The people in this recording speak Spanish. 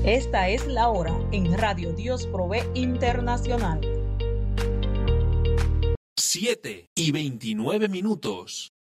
Esta es la hora en Radio Dios Provee Internacional. 7:29.